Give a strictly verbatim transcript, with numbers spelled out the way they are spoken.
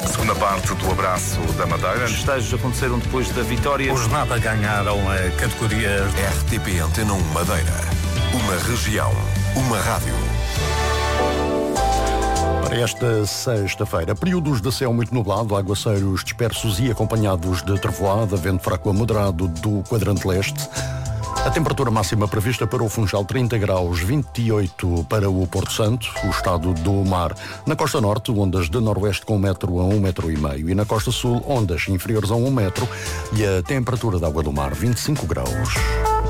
Segunda parte do Abraço da Madeira. Os estágios aconteceram depois da vitória. Os nada ganharam a categoria R T P Antena um Madeira. Uma região, uma rádio. Para esta sexta-feira, períodos de céu muito nublado, aguaceiros dispersos e acompanhados de trevoada, vento fraco a moderado do quadrante leste. A temperatura máxima prevista para o Funchal trinta graus, vinte e oito para o Porto Santo, o estado do mar. Na costa norte, ondas de noroeste com um metro a um metro e meio. E na costa sul, ondas inferiores a um metro e a temperatura da água do mar, vinte e cinco graus.